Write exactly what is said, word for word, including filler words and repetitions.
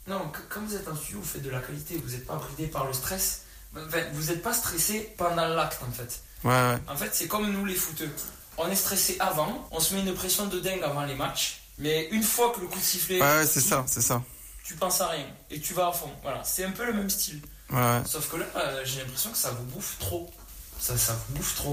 Non, quand vous êtes en studio, vous faites de la qualité, vous n'êtes pas bridé par le stress. Enfin, vous n'êtes pas stressé pendant l'acte en fait. Ouais, ouais. En fait, c'est comme nous les footeux. On est stressé avant, on se met une pression de dingue avant les matchs, mais une fois que le coup de sifflet. Ouais, c'est ça, c'est ça. Tu penses à rien et tu vas à fond. Voilà, c'est un peu le même style. Ouais. Sauf que là, euh, j'ai l'impression que ça vous bouffe trop. Ça, ça vous bouffe trop.